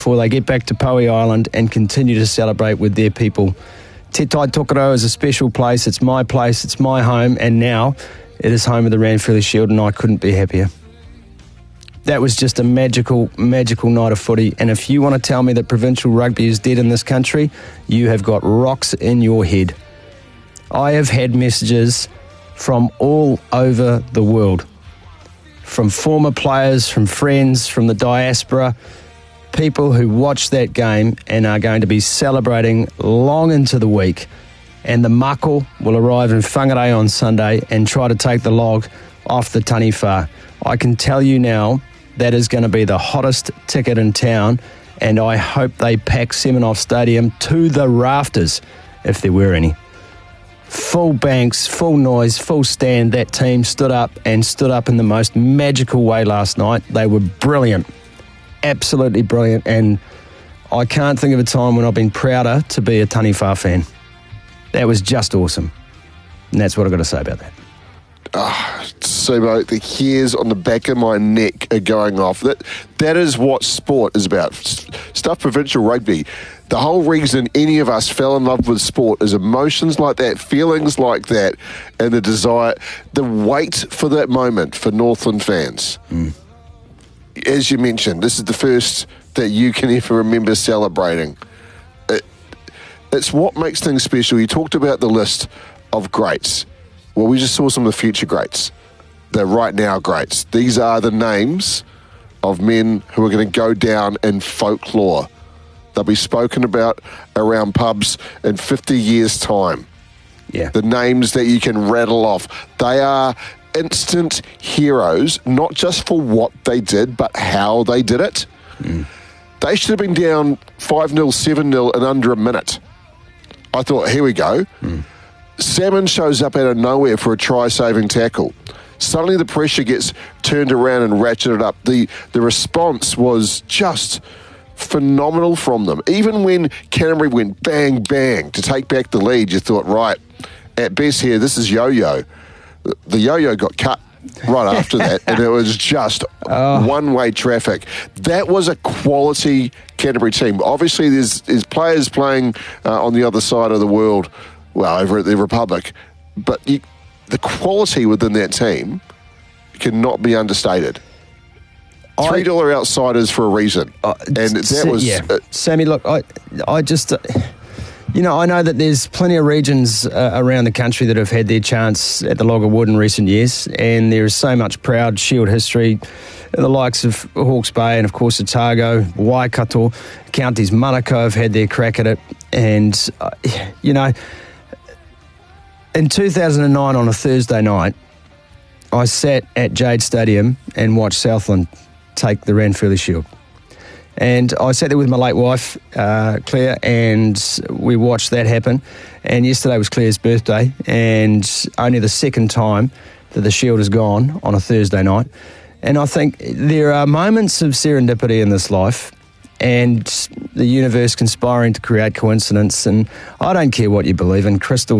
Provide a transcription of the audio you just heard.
before they get back to Poe Island and continue to celebrate with their people. Te Tai Tokerau is a special place. It's my place. It's my home. And now it is home of the Ranfurly Shield, and I couldn't be happier. That was just a magical, magical night of footy. And if you want to tell me that provincial rugby is dead in this country, you have got rocks in your head. I have had messages from all over the world, from former players, from friends, from the diaspora, people who watched that game and are going to be celebrating long into the week. And the Mako will arrive in Whangarei on Sunday and try to take the log off the Taniwha. I can tell you now, that is going to be the hottest ticket in town, and I hope they pack Semenov Stadium to the rafters, if there were any. Full banks, full noise, full stand. That team stood up in the most magical way last night. They were brilliant, absolutely brilliant, and I can't think of a time when I've been prouder to be a Taniwha fan. That was just awesome, and that's what I've got to say about that. Subo, the hairs on the back of my neck are going off. That is what sport is about. Stuff provincial rugby. The whole reason any of us fell in love with sport is emotions like that, feelings like that, and the desire, the wait for that moment for Northland fans. As you mentioned, this is the first that you can ever remember celebrating. It's what makes things special. You talked about the list of greats. Well, we just saw some of the future greats. They're right now greats. These are the names of men who are going to go down in folklore. They'll be spoken about around pubs in 50 years' time. Yeah. The names that you can rattle off. They are instant heroes, not just for what they did, but how they did it. They should have been down 5-0, 7-0 in under a minute. I thought, here we go. Salmon shows up out of nowhere for a try-saving tackle. Suddenly the pressure gets turned around and ratcheted up. The response was just phenomenal from them. Even when Canterbury went bang, bang to take back the lead, you thought, right, at best here, this is yo-yo. The yo-yo got cut right after that, and it was just one-way traffic. That was a quality Canterbury team. Obviously, there's players playing on the other side of the world, well, over at the Republic, but the quality within that team cannot be understated. $3 outsiders for a reason. And that was... Yeah. Sammy, look, I just... I know that there's plenty of regions around the country that have had their chance at the Log of Wood in recent years, and there is so much proud Shield history. The likes of Hawke's Bay and, of course, Otago, Waikato, counties Manukau have had their crack at it. And, in 2009 on a Thursday night, I sat at Jade Stadium and watched Southland take the Ranfurly Shield. And I sat there with my late wife, Claire, and we watched that happen. And yesterday was Claire's birthday, and only the second time that the Shield has gone on a Thursday night. And I think there are moments of serendipity in this life and the universe conspiring to create coincidence. And I don't care what you believe in, crystal